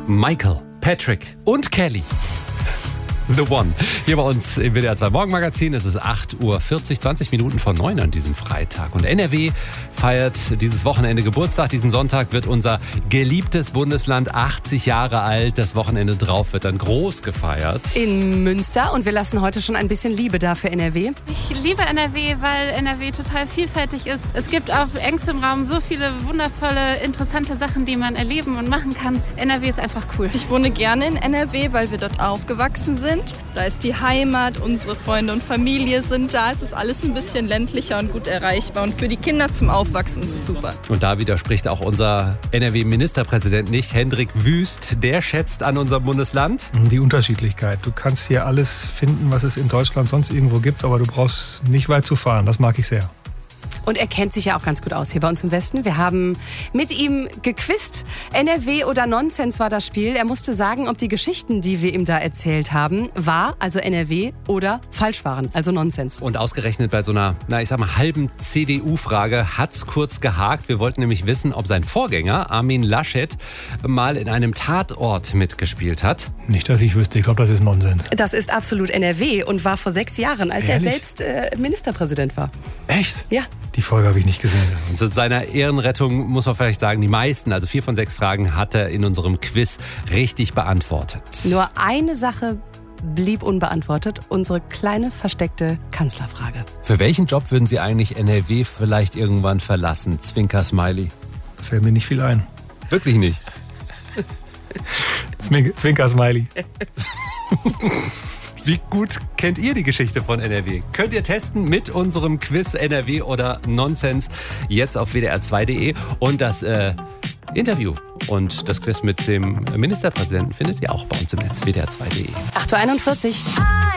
Michael, Patrick und Kelly. The One. Hier bei uns im WDR 2 Morgenmagazin. Es ist 8:40 Uhr, 20 Minuten vor 9 an diesem Freitag. Und NRW feiert dieses Wochenende Geburtstag. Diesen Sonntag wird unser geliebtes Bundesland 80 Jahre alt. Das Wochenende drauf wird dann groß gefeiert. In Münster. Und wir lassen heute schon ein bisschen Liebe da für NRW. Ich liebe NRW, weil NRW total vielfältig ist. Es gibt auf engstem Raum so viele wundervolle, interessante Sachen, die man erleben und machen kann. NRW ist einfach cool. Ich wohne gerne in NRW, weil wir dort aufgewachsen sind. Da ist die Heimat, unsere Freunde und Familie sind da. Es ist alles ein bisschen ländlicher und gut erreichbar. Und für die Kinder zum Aufwachsen ist es super. Und da widerspricht auch unser NRW-Ministerpräsident nicht, Hendrik Wüst. Der schätzt an unserem Bundesland die Unterschiedlichkeit. Du kannst hier alles finden, was es in Deutschland sonst irgendwo gibt, aber du brauchst nicht weit zu fahren. Das mag ich sehr. Und er kennt sich ja auch ganz gut aus hier bei uns im Westen. Wir haben mit ihm gequizt. NRW oder Nonsens war das Spiel. Er musste sagen, ob die Geschichten, die wir ihm da erzählt haben, wahr, also NRW, oder falsch waren, also Nonsens. und ausgerechnet bei so einer, halben CDU-Frage hat's kurz gehakt. Wir wollten nämlich wissen, ob sein Vorgänger Armin Laschet mal in einem Tatort mitgespielt hat. Nicht, dass ich wüsste. Ich glaube, das ist Nonsens. Das ist absolut NRW und war vor 6 Jahren, als er Ehrlich? selbst Ministerpräsident war. Echt? Ja. Die Folge habe ich nicht gesehen. Und zu seiner Ehrenrettung muss man vielleicht sagen, die meisten, also 4 von 6 Fragen, hat er in unserem Quiz richtig beantwortet. Nur eine Sache blieb unbeantwortet, unsere kleine versteckte Kanzlerfrage. Für welchen Job würden Sie eigentlich NRW vielleicht irgendwann verlassen? Zwinker-Smiley. Fällt mir nicht viel ein. Wirklich nicht. Zwinker-Smiley. Wie gut kennt ihr die Geschichte von NRW? Könnt ihr testen mit unserem Quiz NRW oder Nonsens jetzt auf wdr2.de. Und das Interview und das Quiz mit dem Ministerpräsidenten findet ihr auch bei uns im Netz, wdr2.de. 8:41 Uhr.